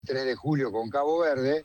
3 de julio con Cabo Verde.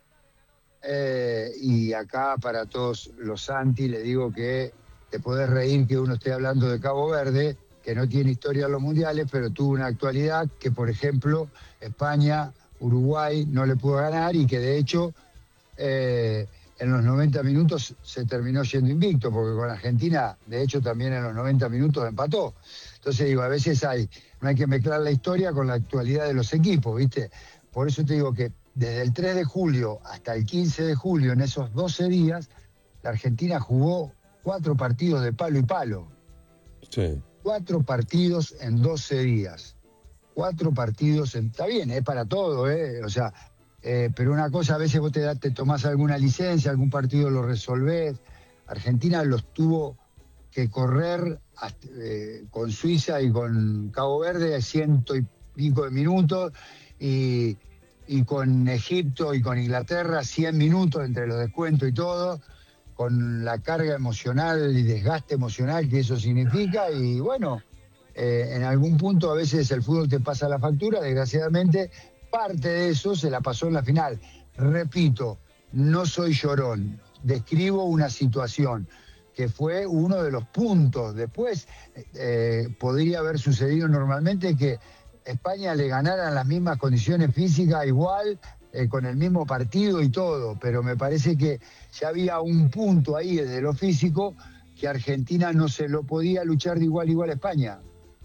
Y acá para todos los anti le digo que te podés reír que uno esté hablando de Cabo Verde, que no tiene historia en los mundiales, pero tuvo una actualidad que, por ejemplo, España, Uruguay no le pudo ganar y que de hecho en los 90 minutos se terminó yendo invicto, porque con Argentina, de hecho, también en los 90 minutos empató. Entonces digo, a veces no hay que mezclar la historia con la actualidad de los equipos, ¿viste? Por eso te digo que desde el 3 de julio hasta el 15 de julio, en esos 12 días, la Argentina jugó 4 partidos de palo y palo. Sí. 4 partidos en 12 días. 4 partidos está bien, es para todo, ¿eh? O sea, pero una cosa, a veces vos te tomás alguna licencia, algún partido lo resolvés. Argentina los tuvo que correr con Suiza y con Cabo Verde 100 y pico de minutos y con Egipto y con Inglaterra 100 minutos entre los descuentos y todo, con la carga emocional y desgaste emocional que eso significa. Y bueno, en algún punto a veces el fútbol te pasa la factura, desgraciadamente parte de eso se la pasó en la final. Repito, no soy llorón, describo una situación que fue uno de los puntos. Después podría haber sucedido normalmente que España le ganara en las mismas condiciones físicas igual, con el mismo partido y todo, pero me parece que ya había un punto ahí desde lo físico que Argentina no se lo podía luchar de igual a igual a España.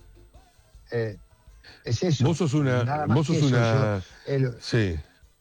Es eso, Vos sos nada más que eso. Sí.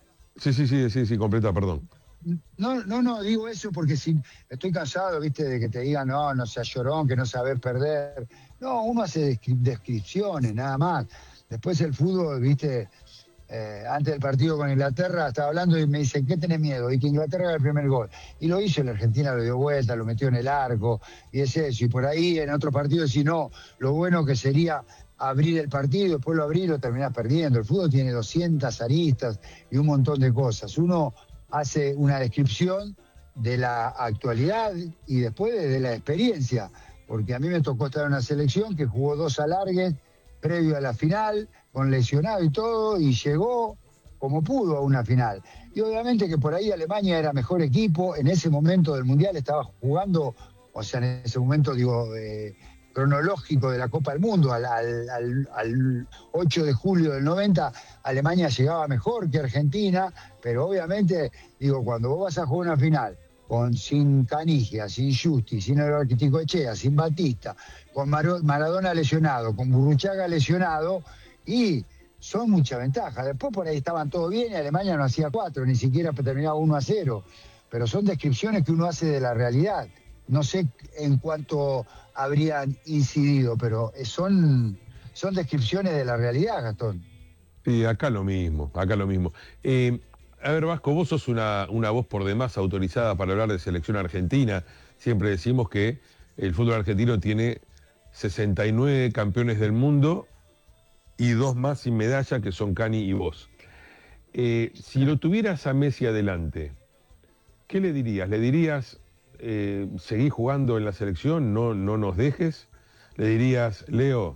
Sí, completa, perdón. No, digo eso porque si estoy cansado, viste, de que te digan, no seas llorón, que no sabés perder. No, uno hace descripciones, nada más. Después el fútbol, viste, antes del partido con Inglaterra, estaba hablando y me dicen, ¿qué tenés miedo? Y que Inglaterra haga el primer gol. Y lo hizo, la Argentina lo dio vuelta, lo metió en el arco, y es eso. Y por ahí en otro partido, si no, lo bueno que sería abrir el partido, después lo abrís y lo terminás perdiendo. El fútbol tiene 200 aristas y un montón de cosas. Uno hace una descripción de la actualidad y después de la experiencia, porque a mí me tocó estar en una selección que jugó 2 alargues previo a la final, con lesionado y todo, y llegó como pudo a una final. Y obviamente que por ahí Alemania era mejor equipo, en ese momento del Mundial estaba jugando, o sea, en ese momento digo, cronológico de la Copa del Mundo, al 8 de julio del 90, Alemania llegaba mejor que Argentina, pero obviamente, digo, cuando vos vas a jugar una final, sin Canigia, sin Justi, sin el Echea, sin Batista, con Maradona lesionado, con Burruchaga lesionado, y son mucha ventaja. Después por ahí estaban todos bien y Alemania no hacía 4, ni siquiera terminaba 1-0. Pero son descripciones que uno hace de la realidad. No sé en cuánto habrían incidido, pero son descripciones de la realidad, Gastón. Sí, acá lo mismo, acá lo mismo. A ver, Vasco, vos sos una voz por demás autorizada para hablar de selección argentina. Siempre decimos que el fútbol argentino tiene 69 campeones del mundo y 2 más sin medalla, que son Cani y vos. Si lo tuvieras a Messi adelante, ¿qué le dirías? ¿Le dirías, seguí jugando en la selección, no nos dejes? ¿Le dirías, Leo,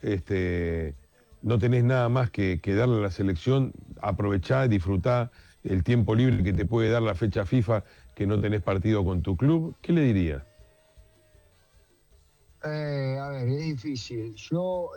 no tenés nada más que darle a la selección, aprovechá, disfrutá el tiempo libre que te puede dar la fecha FIFA, que no tenés partido con tu club? ¿Qué le dirías? A ver, es difícil. Yo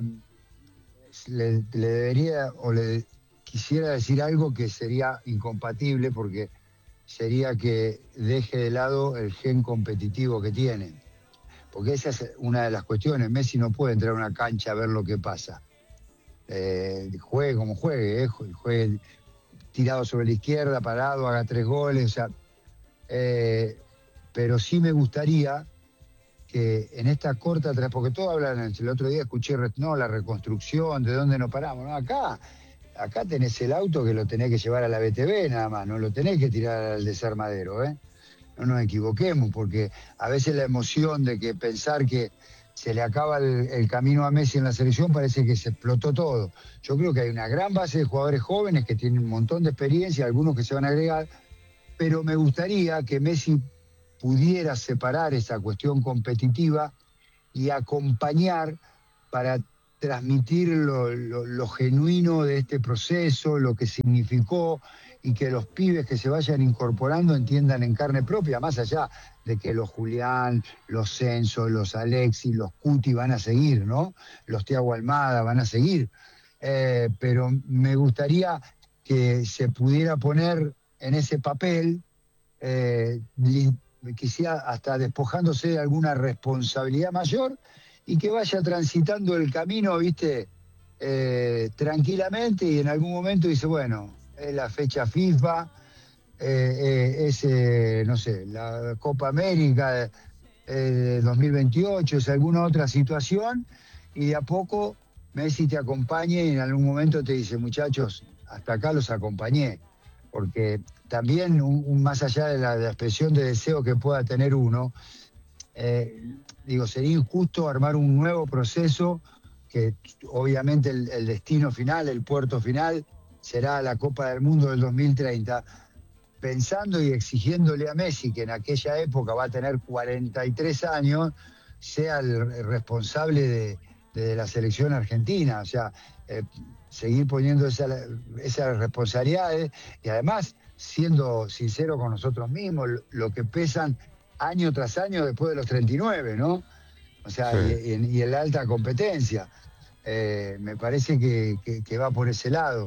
le debería o le quisiera decir algo que sería incompatible, porque sería que deje de lado el gen competitivo que tiene. Porque esa es una de las cuestiones. Messi no puede entrar a una cancha a ver lo que pasa. Juegue como juegue, juegue tirado sobre la izquierda, parado, haga 3 goles, o sea, pero sí me gustaría que en esta corta, porque todos hablan, el otro día escuché, no, la reconstrucción, de dónde nos paramos, no, acá tenés el auto que lo tenés que llevar a la BTV nada más, no lo tenés que tirar al desarmadero, ¿eh? No nos equivoquemos, porque a veces la emoción de que pensar que se le acaba el camino a Messi en la selección, parece que se explotó todo. Yo creo que hay una gran base de jugadores jóvenes que tienen un montón de experiencia, algunos que se van a agregar, pero me gustaría que Messi pudiera separar esa cuestión competitiva y acompañar para transmitir lo genuino de este proceso, lo que significó, y que los pibes que se vayan incorporando entiendan en carne propia, más allá de que los Julián, los Censo, los Alexis, los Cuti van a seguir, ¿no? Los Thiago Almada van a seguir. Pero me gustaría que se pudiera poner en ese papel, quizá hasta despojándose de alguna responsabilidad mayor, y que vaya transitando el camino, ¿viste? Tranquilamente, y en algún momento dice, bueno, es la fecha FIFA, no sé, la Copa América de 2028, es alguna otra situación, y de a poco Messi te acompañe y en algún momento te dice, muchachos, hasta acá los acompañé, porque también más allá de la expresión de deseo que pueda tener uno, digo, sería injusto armar un nuevo proceso que obviamente el destino final, el puerto final, será la Copa del Mundo del 2030, pensando y exigiéndole a Messi, que en aquella época va a tener 43 años, sea el responsable de la selección argentina. O sea, seguir poniendo esas responsabilidades, y además siendo sincero con nosotros mismos, lo que pesan año tras año después de los 39, ¿no? O sea, Sí. y en la alta competencia. Me parece que va por ese lado.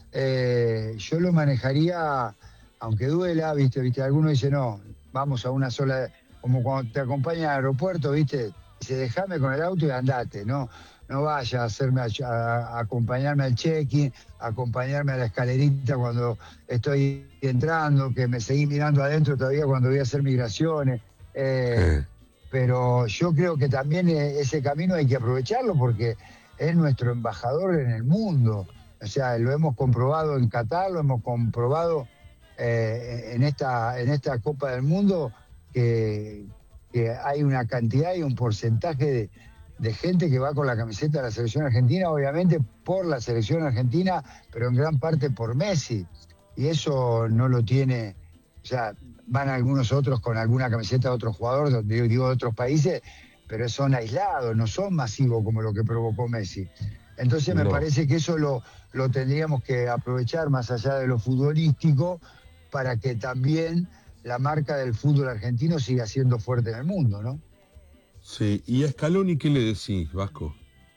Yo lo manejaría, aunque duela, ¿viste? Alguno dice, no, vamos a una sola, como cuando te acompañan al aeropuerto, ¿viste? Dice, dejame con el auto y andate, no vaya a hacerme a acompañarme al check-in, acompañarme a la escalerita cuando estoy entrando, que me seguí mirando adentro todavía cuando voy a hacer migraciones. Sí. Pero yo creo que también ese camino hay que aprovecharlo, porque es nuestro embajador en el mundo. O sea, lo hemos comprobado en Qatar, lo hemos comprobado en esta Copa del Mundo, que hay una cantidad y un porcentaje de gente que va con la camiseta de la selección argentina, obviamente por la selección argentina, pero en gran parte por Messi. Y eso no lo tiene, o sea, van algunos otros con alguna camiseta de otro jugador, digo de otros países, pero son aislados, no son masivos como lo que provocó Messi. Entonces me No. parece que eso lo tendríamos que aprovechar más allá de lo futbolístico, para que también la marca del fútbol argentino siga siendo fuerte en el mundo, ¿no? Sí. ¿Y a Scaloni qué le decís, Vasco?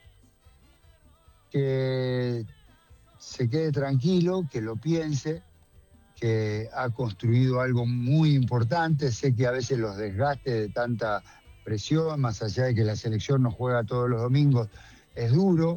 Que se quede tranquilo, que lo piense, que ha construido algo muy importante. Sé que a veces los desgastes de tanta presión, más allá de que la selección no juega todos los domingos, es duro.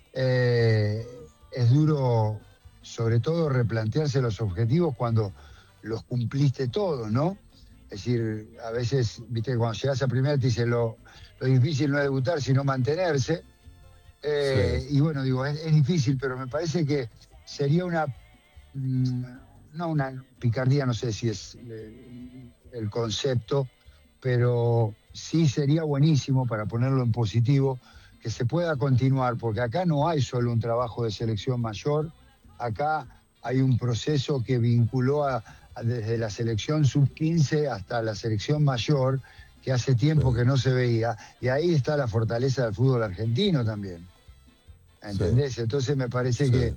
Es duro, sobre todo, replantearse los objetivos cuando los cumpliste todos, ¿no? Es decir, a veces, viste, cuando llegas a primera te dicen lo difícil no es debutar, sino mantenerse. Sí. Y bueno, digo, es difícil, pero me parece que sería mm, no una picardía, no sé si es el concepto, pero sí sería buenísimo, para ponerlo en positivo, que se pueda continuar, porque acá no hay solo un trabajo de selección mayor, acá hay un proceso que vinculó desde la selección sub-15 hasta la selección mayor, que hace tiempo Sí. que no se veía, y ahí está la fortaleza del fútbol argentino también. Sí. ¿Entendés? Entonces me parece que Sí.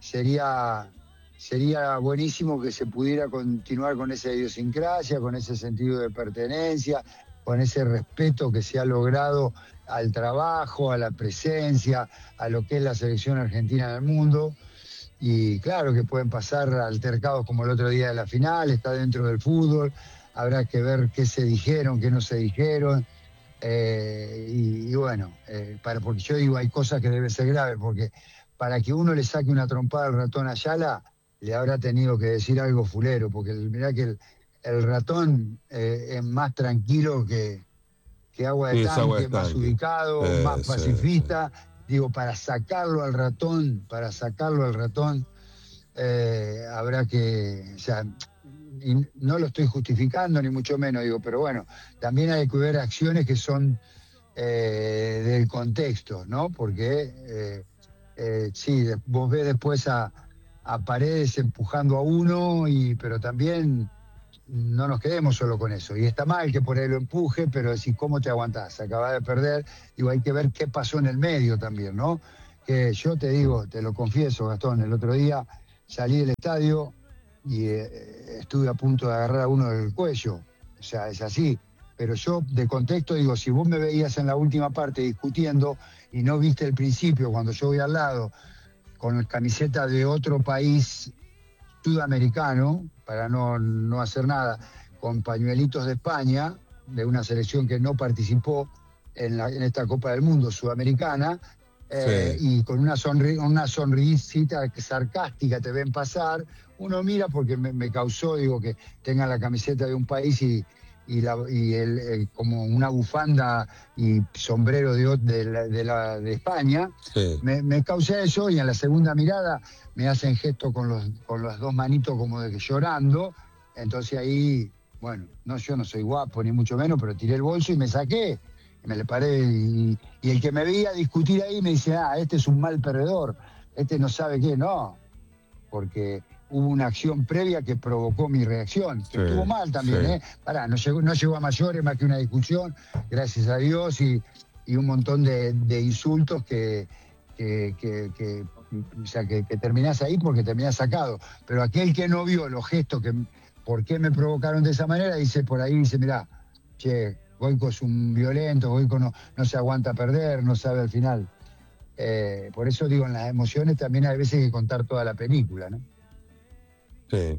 sería buenísimo que se pudiera continuar con esa idiosincrasia, con ese sentido de pertenencia, con ese respeto que se ha logrado al trabajo, a la presencia, a lo que es la selección argentina en el mundo. Y claro que pueden pasar altercados como el otro día de la final, está dentro del fútbol, habrá que ver qué se dijeron, qué no se dijeron. Y bueno, porque yo digo, hay cosas que deben ser graves, porque para que uno le saque una trompada al ratón Ayala, le habrá tenido que decir algo fulero, porque mirá que el ratón es más tranquilo que agua de Sí, es agua de tanque, más estanque. ubicado, más Sí, sí. pacifista. Digo, para sacarlo al ratón, habrá que, o sea, y no lo estoy justificando ni mucho menos, digo, pero bueno, también hay que ver acciones que son del contexto, ¿no? Porque sí, vos ves después a Paredes empujando a uno, pero también no nos quedemos solo con eso. Y está mal que por ahí lo empuje, pero decís, ¿cómo te aguantás? Acabás de perder. Digo, hay que ver qué pasó en el medio también, ¿no? Que yo te digo, te lo confieso, Gastón, el otro día salí del estadio y estuve a punto de agarrar a uno del cuello. O sea, es así. Pero yo, de contexto, digo, si vos me veías en la última parte discutiendo y no viste el principio, cuando yo voy al lado, con camiseta de otro país sudamericano, para no hacer nada, con pañuelitos de España, de una selección que no participó en esta Copa del Mundo sudamericana, Sí. y con una sonrisita sarcástica te ven pasar, uno mira porque me causó, digo, que tengan la camiseta de un país como una bufanda y sombrero de España, Sí. me causa eso, y en la segunda mirada me hacen gesto con las dos manitos como de que llorando. Entonces ahí, bueno, no, yo no soy guapo ni mucho menos, pero tiré el bolso y me saqué, y me le paré, y el que me veía discutir ahí me dice, este es un mal perdedor, este no sabe qué, no, porque hubo una acción previa que provocó mi reacción, que Sí. estuvo mal también, Sí. Pará, no llegó a mayores, más que una discusión, gracias a Dios, y un montón de insultos o sea, que terminás ahí porque terminás sacado. Pero aquel que no vio los gestos, por qué me provocaron de esa manera, dice por ahí, dice, mirá, che, Goico es un violento, Goico no se aguanta perder, no sabe al final. Por eso digo, en las emociones también hay veces que contar toda la película, ¿no? Sí.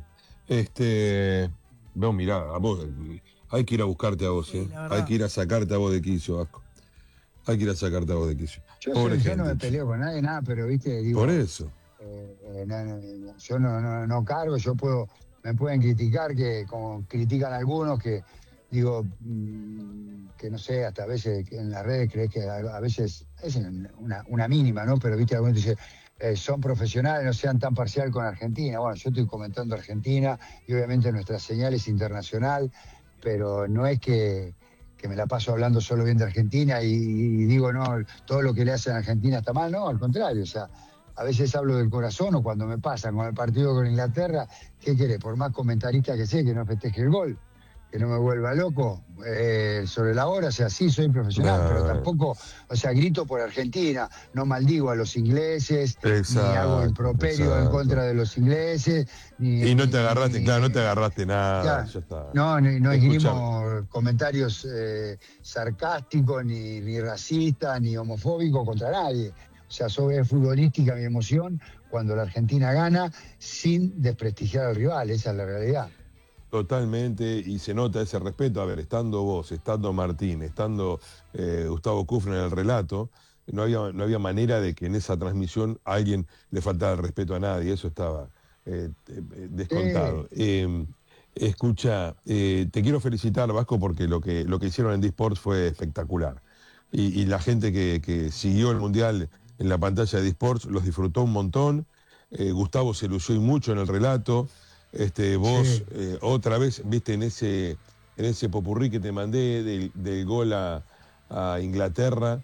No, mirá, a vos, hay que ir a buscarte a vos, Sí, ¿eh? la Hay verdad. que ir a sacarte a vos de quicio, Vasco. Hay que ir a sacarte a vos de quicio. Pobre Yo no me gente, che. peleo con nadie, nada, pero viste, Por digo, eso. yo no cargo, me pueden criticar, que como critican algunos, que digo, que no sé, hasta a veces en las redes crees que a veces es una mínima, ¿no? Pero viste, algunos dicen, son profesionales, no sean tan parcial con Argentina. Bueno, yo estoy comentando Argentina y obviamente nuestra señal es internacional, pero no es que me la paso hablando solo bien de Argentina y digo, no, todo lo que le hacen a Argentina está mal, no, al contrario, o sea, a veces hablo del corazón, o cuando me pasan con el partido con Inglaterra, ¿qué querés? Por más comentarista que sea, que no festeje el gol, que no me vuelva loco sobre la hora, o sea, sí soy profesional, pero Nah, tampoco, o sea, grito por Argentina, no maldigo a los ingleses, ni hago exacto, improperio en contra exacto. de los ingleses, Y no te agarraste, claro, no te agarraste nada, ya, ya está. no Escuchame. esgrimo comentarios sarcásticos, ni racistas, ni homofóbicos contra nadie. O sea, es futbolística mi emoción cuando la Argentina gana sin desprestigiar al rival, esa es la realidad. Totalmente, y se nota ese respeto. A ver, estando vos, estando Martín, estando Gustavo Kufner en el relato, no había manera de que en esa transmisión a alguien le faltara el respeto a nadie, eso estaba Sí, descontado. Escucha, te quiero felicitar, Vasco, porque lo que hicieron en D-Sports fue espectacular. Y la gente que siguió el Mundial en la pantalla de D-Sports los disfrutó un montón. Gustavo se lució y mucho en el relato. Vos sí, otra vez, viste, en ese popurrí que te mandé del gol a Inglaterra,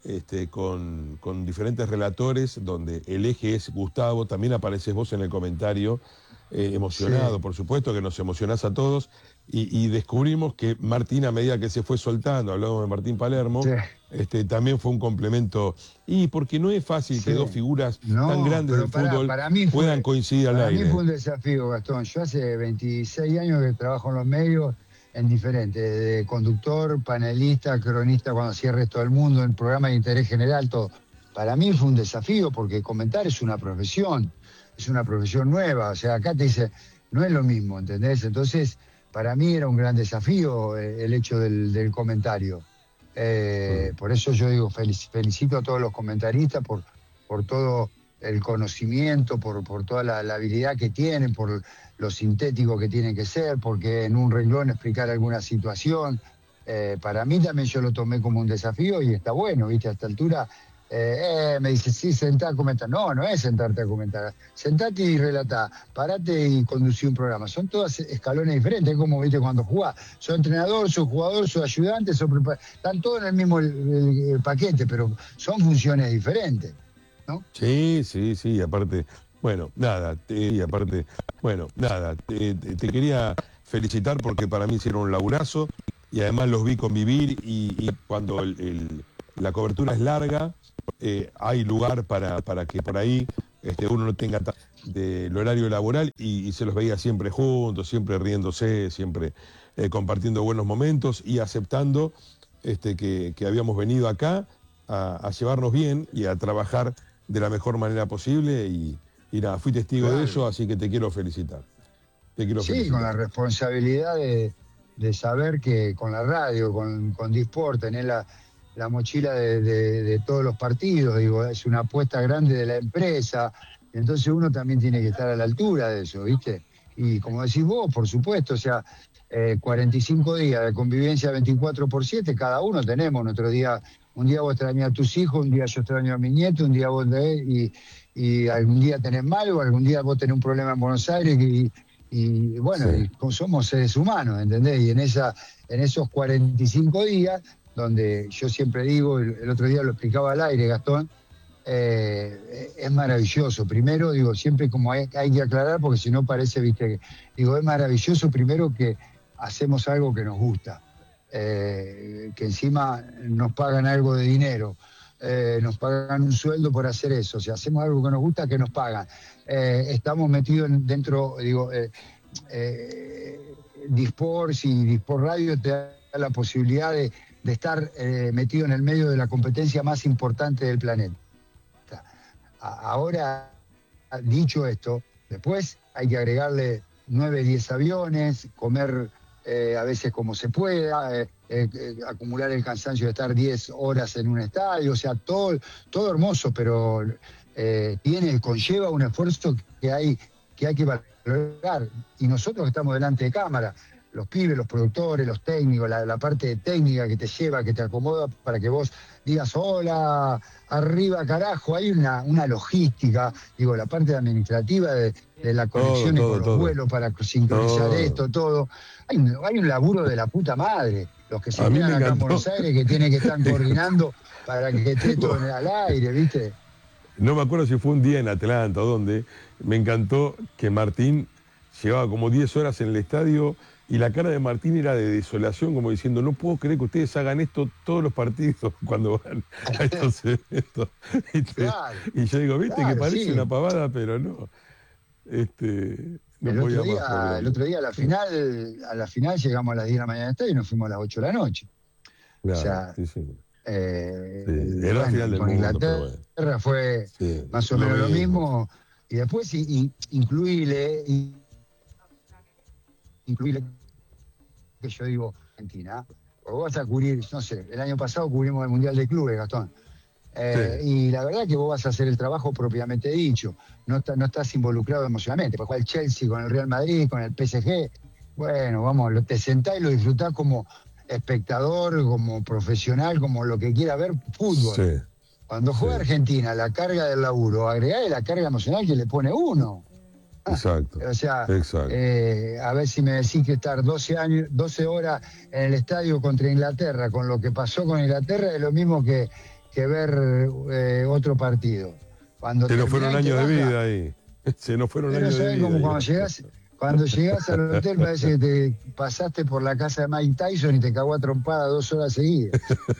con diferentes relatores, donde el eje es Gustavo, también apareces vos en el comentario, emocionado, sí, por supuesto, que nos emocionás a todos, y descubrimos que Martín, a medida que se fue soltando, hablamos de Martín Palermo, sí, también fue un complemento, y porque no es fácil que sí. dos figuras tan No, grandes del pero fútbol para mí puedan coincidir al aire. un desafío, Gastón. Yo hace 26 años que trabajo en los medios en diferentes, de conductor, panelista, cronista, cuando hacía Resto del Mundo, en programas de interés general, todo. Para mí fue un desafío porque comentar es una profesión nueva. O sea, acá te dice, no es lo mismo, ¿entendés? Entonces, para mí era un gran desafío el hecho del comentario. Mm. Por eso yo digo, felicito a todos los comentaristas por todo el conocimiento, por toda la habilidad que tienen, por lo sintético que tienen que ser, porque en un renglón explicar alguna situación. Para mí también yo lo tomé como un desafío y está bueno, ¿viste? A esta altura me dice, sí, sentá a comentar. No, no es sentarte a comentar. Sentate y relatá, parate y conducí un programa. Son todos escalones diferentes, es como, ¿viste? Cuando jugás. Soy entrenador, soy jugador, soy ayudante, están todos en el mismo el paquete, pero son funciones diferentes, ¿no? Sí, sí, sí, aparte, bueno, nada, te quería felicitar porque para mí hicieron un laburazo y además los vi convivir y cuando la cobertura es larga, hay lugar para que por ahí uno no tenga del horario laboral y se los veía siempre juntos, siempre riéndose, siempre compartiendo buenos momentos y aceptando que habíamos venido acá a llevarnos bien y a trabajar de la mejor manera posible y nada, fui testigo de ello, así que te quiero felicitar. Sí, con la responsabilidad de saber que con la radio, con Disport, tenés la mochila de todos los partidos, digo, es una apuesta grande de la empresa, entonces uno también tiene que estar a la altura de eso, ¿viste? Y como decís vos, por supuesto, o sea, 45 días de convivencia 24/7, cada uno tenemos nuestro día. Un día vos extrañás a tus hijos, un día yo extraño a mi nieto, un día vos y algún día tenés mal, o algún día vos tenés un problema en Buenos Aires y bueno, sí. Somos seres humanos, ¿entendés? Y en esos 45 días, donde yo siempre digo, el otro día lo explicaba al aire, Gastón, es maravilloso. Primero, digo, siempre como hay que aclarar, porque si no parece, viste, digo, es maravilloso primero que hacemos algo que nos gusta, que encima nos pagan algo de dinero, nos pagan un sueldo por hacer eso. O sea, hacemos algo que nos gusta, que nos pagan. Estamos metidos dentro, digo, Disports y Disport Radio te da la posibilidad de estar metido en el medio de la competencia más importante del planeta. Ahora, dicho esto, después hay que agregarle 9, 10 aviones, comer a veces como se pueda, acumular el cansancio de estar 10 horas en un estadio, o sea, todo hermoso, pero conlleva un esfuerzo que hay que valorar. Y nosotros que estamos delante de cámara, los pibes, los productores, los técnicos, la parte técnica que te lleva, que te acomoda para que vos digas, hola, arriba carajo, hay una logística, digo, la parte administrativa de las conexiones con los vuelos para sincronizar esto, todo. Hay un laburo de la puta madre, los que se quedan acá en Buenos Aires, que tienen que estar coordinando para que esté todo al aire, ¿viste? No me acuerdo si fue un día en Atlanta o donde me encantó que Martín llevaba como 10 horas en el estadio y la cara de Martín era de desolación, como diciendo, no puedo creer que ustedes hagan esto todos los partidos cuando van a estos eventos. Claro, y yo digo, viste, que parece sí. una pavada, pero no. El otro día a la final llegamos a las 10 de la mañana del estadio y nos fuimos a las 8 de la noche. Claro, o sea, sí. Era la final del con mundo, Inglaterra fue más o menos lo mismo. Y después incluirle que yo digo Argentina, o vos vas a cubrir, no sé, el año pasado cubrimos el Mundial de Clubes, Gastón. Y la verdad que vos vas a hacer el trabajo propiamente dicho, no estás involucrado emocionalmente, porque juega el Chelsea con el Real Madrid, con el PSG, bueno, vamos, te sentás y lo disfrutás como espectador, como profesional, como lo que quiera ver fútbol. Sí. Cuando juega Argentina, la carga del laburo, agregale la carga emocional que le pone uno. Exacto. O sea, a ver si me decís que estar 12 horas en el estadio contra Inglaterra, con lo que pasó con Inglaterra, es lo mismo que ver otro partido. Se nos fueron años de vida ahí. Se nos fueron años de vida. Como cuando llegás al hotel parece que te pasaste por la casa de Mike Tyson y te cagó a trompada 2 horas seguidas.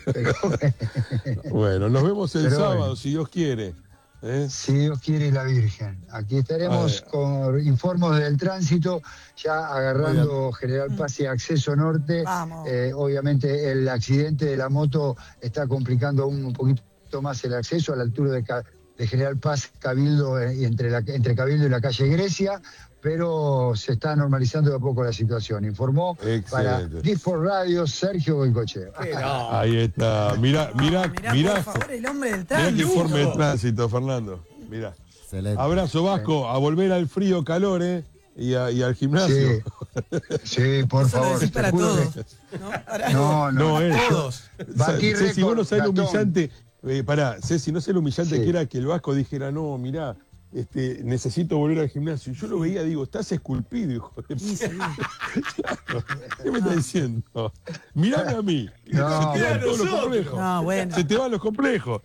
Bueno, nos vemos el sábado, si Dios quiere. Si Dios quiere y la Virgen. Aquí estaremos con informes del tránsito, ya agarrando General Paz y Acceso Norte. Obviamente el accidente de la moto está complicando aún un poquito más el acceso a la altura de General Paz, Cabildo, entre Cabildo y la calle Grecia, pero se está normalizando de a poco la situación. Informó para Disport Radio Sergio Goicochea. Ahí está. Mirá, por favor, el hombre del tránsito. Mirá qué informe de tránsito, Fernando. Mirá. Excelente. Abrazo, Vasco, a volver al frío, calor, y al gimnasio. Sí, por favor. Decís para todos. No, todos. Ceci, vos no sabés lo humillante. Ceci, no sé lo humillante que era que el Vasco dijera, no, mirá, necesito volver al gimnasio. Yo lo veía, digo, estás esculpido, hijo de puta. Claro. ¿Qué me estás diciendo? Mirame a mí. Se te van todos los complejos. Se te van los complejos.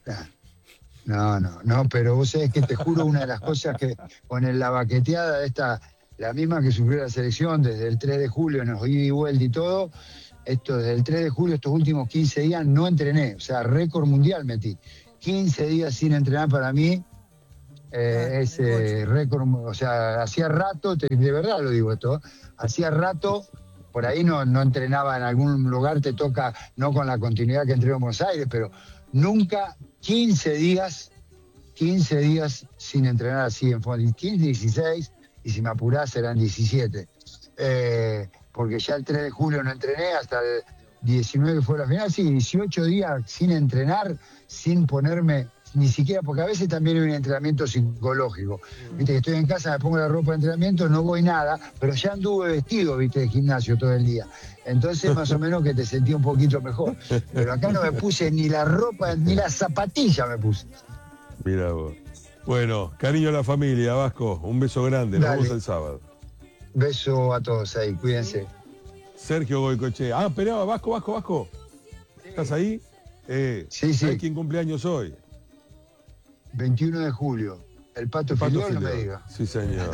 No, pero vos sabés que te juro una de las cosas que con la baqueteada de la misma que sufrió la selección desde el 3 de julio, nos ida y vuelta y todo. Desde el 3 de julio, estos últimos 15 días no entrené, o sea, récord mundial metí. 15 días sin entrenar para mí es récord, o sea, hacía rato, de verdad lo digo esto, hacía rato, por ahí no entrenaba en algún lugar, te toca, no con la continuidad que entreno en Buenos Aires, pero nunca 15 días sin entrenar así en fondo, 15, 16, y si me apurás serán 17. Porque ya el 3 de julio no entrené, hasta el 19 que fue la final, sí, 18 días sin entrenar, sin ponerme, ni siquiera, porque a veces también hay un entrenamiento psicológico. Viste que estoy en casa, me pongo la ropa de entrenamiento, no voy nada, pero ya anduve vestido, viste, de gimnasio todo el día. Entonces más o menos que te sentí un poquito mejor. Pero acá no me puse ni la ropa, ni la zapatilla me puse. Mira vos. Bueno, cariño a la familia, Vasco, un beso grande, nos vemos el sábado. Beso a todos ahí, cuídense. Sergio Goicoechea. Ah, esperá, Vasco. ¿Estás ahí? Sí. ¿Sabés quién cumpleaños hoy? 21 de julio. El Pato Filiol, no me diga. Sí, señor.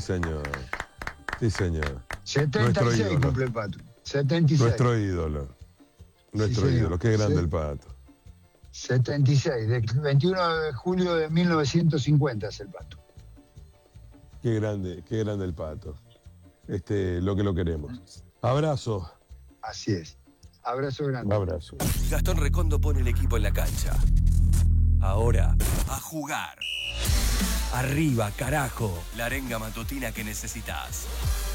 76 cumple el Pato. 76. Nuestro ídolo. Qué grande el Pato. 76, del 21 de julio de 1950 es el Pato. Qué grande el Pato. Lo que lo queremos. Abrazo. Así es. Abrazo grande. Abrazo. Gastón Recondo pone el equipo en la cancha. Ahora, a jugar. Arriba, carajo. La arenga matutina que necesitas.